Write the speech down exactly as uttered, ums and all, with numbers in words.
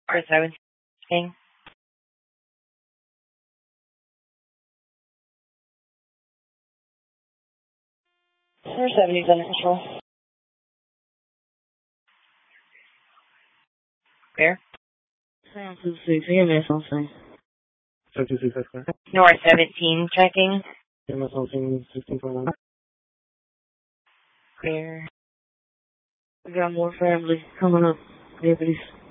Or seven thing. Four seventy's under control. Where? Seven two six. Give me something. Seven two six. That's correct. North seventeen checking. Give me something. Sixteen point one. Clear. We got more family coming up. Deputies.